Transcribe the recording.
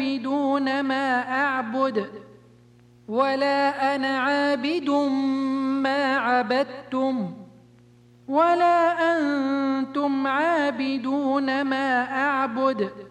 عابدون ما أعبد ولا أنا عابد ما عبدتم ولا أنتم عابدون ما أعبد